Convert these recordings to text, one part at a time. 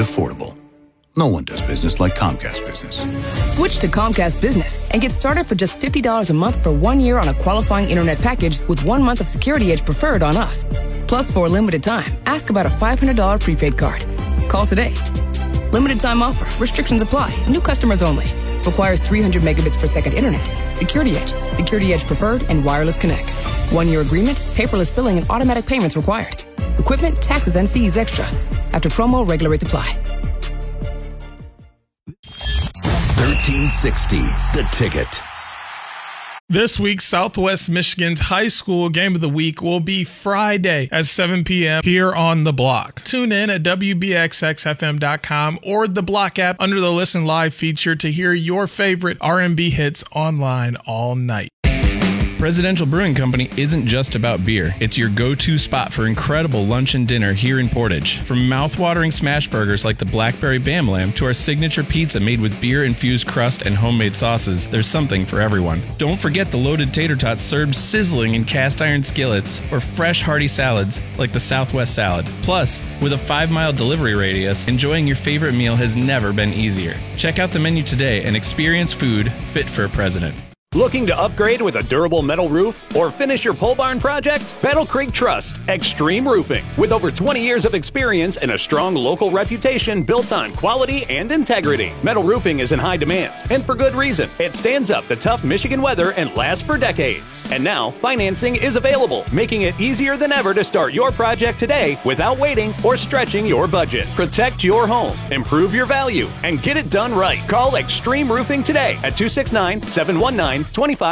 affordable. No one does business like Comcast Business. Switch to Comcast Business and get started for just $50 a month for 1 year on a qualifying internet package with 1 month of Security Edge Preferred on us. Plus, for a limited time, ask about a $500 prepaid card. Call today. Limited time offer. Restrictions apply. New customers only. Requires 300 megabits per second internet. Security Edge, Security Edge Preferred, and Wireless Connect. 1 year agreement, paperless billing, and automatic payments required. Equipment, taxes, and fees extra. After promo, regular rates apply. 1360, The Ticket. This week, Southwest Michigan's high school game of the week will be Friday at 7 p.m. here on The Block. Tune in at WBXXFM.com or the Block app under the Listen Live feature to hear your favorite R&B hits online all night. Presidential Brewing Company isn't just about beer. It's your go-to spot for incredible lunch and dinner here in Portage. From mouth-watering smash burgers like the Blackberry Bam Lamb to our signature pizza made with beer-infused crust and homemade sauces, there's something for everyone. Don't forget the loaded tater tots served sizzling in cast-iron skillets or fresh hearty salads like the Southwest Salad. Plus, with a 5-mile delivery radius, enjoying your favorite meal has never been easier. Check out the menu today and experience food fit for a president. Looking to upgrade with a durable metal roof or finish your pole barn project? Battle Creek Trust Extreme Roofing. With over 20 years of experience and a strong local reputation built on quality and integrity, metal roofing is in high demand, and for good reason. It stands up to tough Michigan weather and lasts for decades. And now, financing is available, making it easier than ever to start your project today without waiting or stretching your budget. Protect your home, improve your value, and get it done right. Call Extreme Roofing today at 269-719-2528.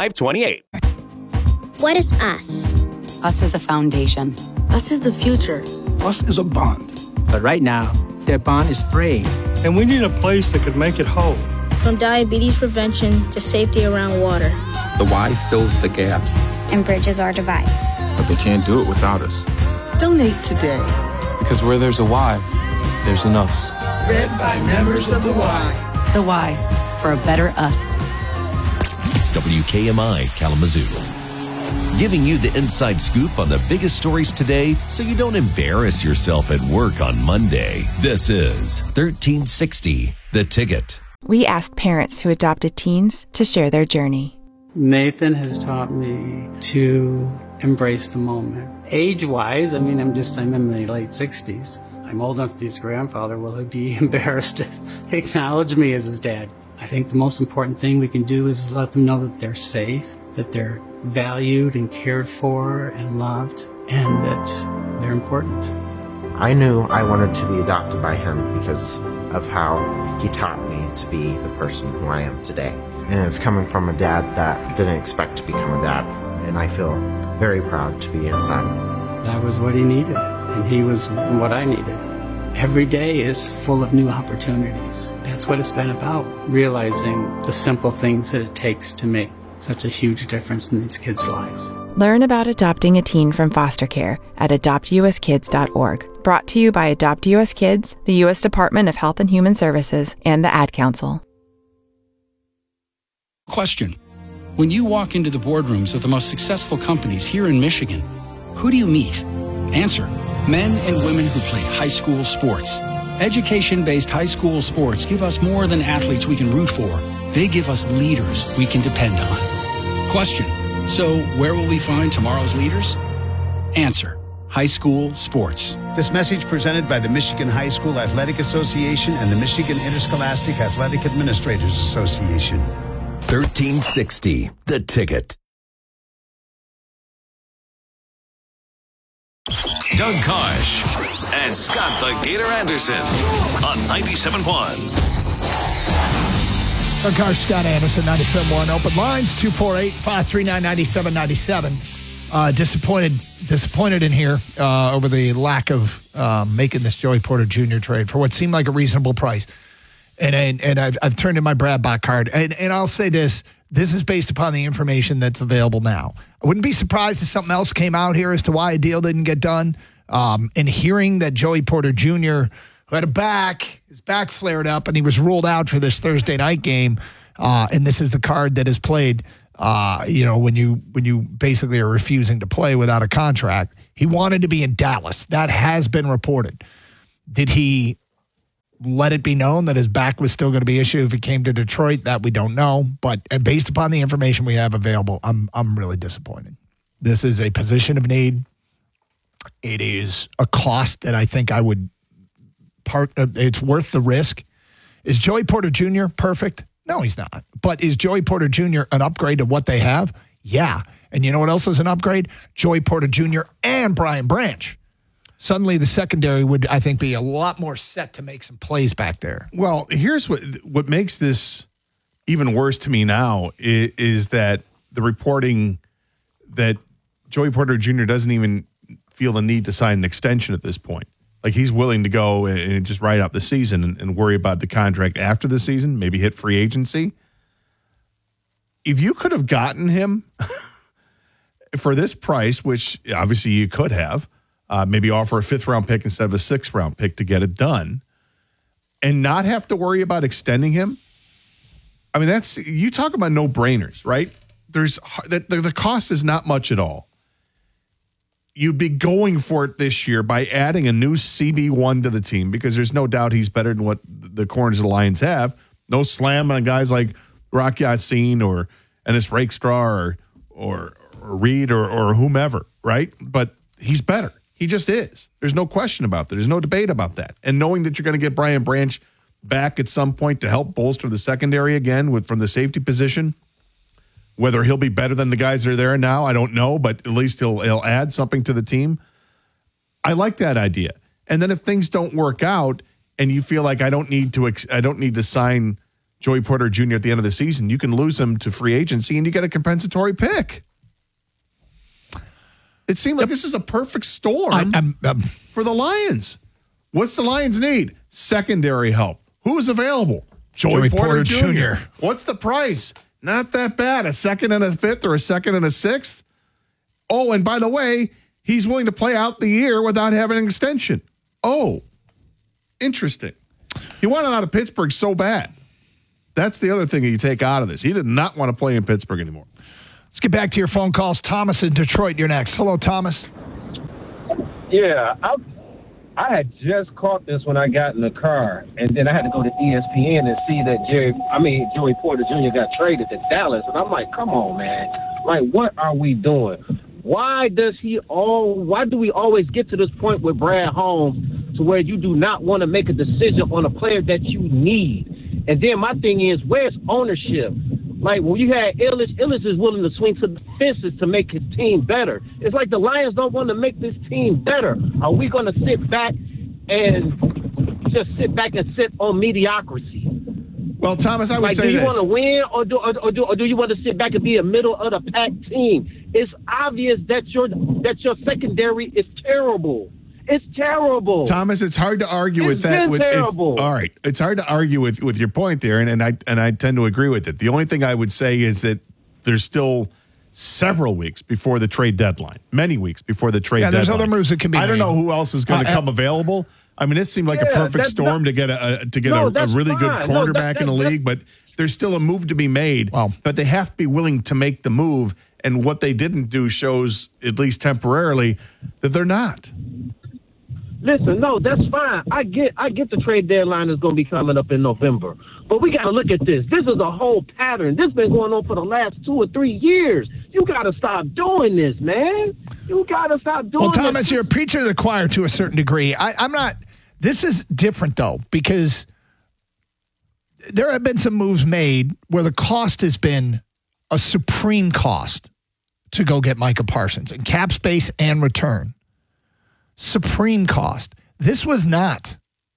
What is us? Us is a foundation. Us is the future. Us is a bond. But right now, that bond is frayed. And we need a place that could make it whole. From diabetes prevention to safety around water. The Y fills the gaps. And bridges our divides. But they can't do it without us. Donate today. Because where there's a Y, there's an us. Read by members of the Y. The Y, for a better us. WKMI Kalamazoo. Giving you the inside scoop on the biggest stories today so you don't embarrass yourself at work on Monday. This is 1360, The Ticket. We asked parents who adopted teens to share their journey. Nathan has taught me to embrace the moment. Age-wise, I'm in my late 60s. I'm old enough to be his grandfather. Will he be embarrassed to acknowledge me as his dad? I think the most important thing we can do is let them know that they're safe, that they're valued and cared for and loved, and that they're important. I knew I wanted to be adopted by him because of how he taught me to be the person who I am today. And it's coming from a dad that didn't expect to become a dad, and I feel very proud to be his son. That was what he needed, and he was what I needed. Every day is full of new opportunities. That's what it's been about, realizing the simple things that it takes to make such a huge difference in these kids' lives. Learn about adopting a teen from foster care at adoptuskids.org. Brought to you by Adopt U.S. Kids, the U.S. Department of Health and Human Services, and the Ad Council. Question. When you walk into the boardrooms of the most successful companies here in Michigan, who do you meet? Answer. Men and women who play high school sports. Education-based high school sports give us more than athletes we can root for. They give us leaders we can depend on. Question. So where will we find tomorrow's leaders? Answer. High school sports. This message presented by the Michigan High School Athletic Association and the Michigan Interscholastic Athletic Administrators Association. 1360, The Ticket. Doug Karsh and Scott the Gator Anderson on 97.1. Doug Karsh, Scott Anderson, 97.1. Open lines, 248-539-9797. Disappointed in here over the lack of making this Joey Porter Jr. trade for what seemed like a reasonable price. And I've turned in my Brad Bach card. And I'll say this. This is based upon the information that's available now. I wouldn't be surprised if something else came out here as to why a deal didn't get done. And hearing that Joey Porter Jr., who had his back flared up, and he was ruled out for this Thursday night game, and this is the card that is played, when you basically are refusing to play without a contract. He wanted to be in Dallas. That has been reported. Did he let it be known that his back was still going to be an issue if he came to Detroit. That we don't know. But based upon the information we have available, I'm really disappointed. This is a position of need. It is a cost that I think I would it's worth the risk. Is Joey Porter Jr. perfect? No, he's not. But is Joey Porter Jr. an upgrade to what they have? Yeah. And you know what else is an upgrade? Joey Porter Jr. and Brian Branch. Suddenly the secondary would, I think, be a lot more set to make some plays back there. Well, here's what makes this even worse to me now is that the reporting that Joey Porter Jr. doesn't even feel the need to sign an extension at this point. Like, he's willing to go and just ride out the season and worry about the contract after the season, maybe hit free agency. If you could have gotten him for this price, which obviously you could have, maybe offer a 5th-round pick instead of a 6th-round pick to get it done, and not have to worry about extending him. I mean, that's, you talk about no-brainers, right? The cost is not much at all. You'd be going for it this year by adding a new CB1 to the team, because there's no doubt he's better than what the corners of the Lions have. No slam on guys like Rock Ya-Sin or Ennis Rakestraw or Reed or whomever, right? But he's better. He just is. There's no question about that. There's no debate about that. And knowing that you're going to get Brian Branch back at some point to help bolster the secondary again from the safety position, whether he'll be better than the guys that are there now, I don't know, but at least he'll add something to the team. I like that idea. And then if things don't work out and you feel like I don't need to sign Joey Porter Jr. at the end of the season, you can lose him to free agency and you get a compensatory pick. It seemed like this is a perfect storm for the Lions. What's the Lions need? Secondary help. Who's available? Joey Porter Jr. What's the price? Not that bad. A 2nd and a 5th or a 2nd and a 6th. Oh, and by the way, he's willing to play out the year without having an extension. Oh, interesting. He wanted out of Pittsburgh so bad. That's the other thing that you take out of this. He did not want to play in Pittsburgh anymore. Let's get back to your phone calls. Thomas in Detroit, you're next. Hello, Thomas. Yeah, I had just caught this when I got in the car, and then I had to go to ESPN and see that Joey Porter Jr. got traded to Dallas, and I'm like, come on, man. Like, what are we doing? Why do we always get to this point with Brad Holmes to where you do not want to make a decision on a player that you need? And then my thing is, where's ownership? Like, when you had Illich is willing to swing to the fences to make his team better. It's like the Lions don't want to make this team better. Are we going to sit back and sit on mediocrity? Well, Thomas, I would say do you this. want to win or do you want to sit back and be a middle of the pack team? It's obvious that your secondary is terrible. It's terrible. Thomas, it's hard to argue with that. Terrible. All right. It's hard to argue with your point there, and I tend to agree with it. The only thing I would say is that there's still several weeks before the trade deadline. Many weeks before the trade deadline. Yeah, there's other moves that can be made. I don't know who else is going to come available. I mean, it seemed like a perfect storm to get a really good quarterback in the league, but there's still a move to be made. But they have to be willing to make the move, and what they didn't do shows, at least temporarily, that they're not. Listen, no, that's fine. I get the trade deadline is going to be coming up in November. But we got to look at this. This is a whole pattern. This has been going on for the last 2 or 3 years. You got to stop doing this, man. You got to stop doing this. Well, Thomas, you're a preacher to the choir to a certain degree. I'm not. This is different, though, because there have been some moves made where the cost has been a supreme cost to go get Micah Parsons in cap space and return. Supreme cost. This was not.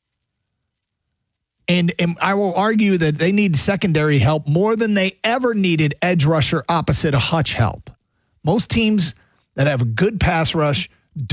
And I will argue that they need secondary help more than they ever needed edge rusher opposite of Hutch help. Most teams that have a good pass rush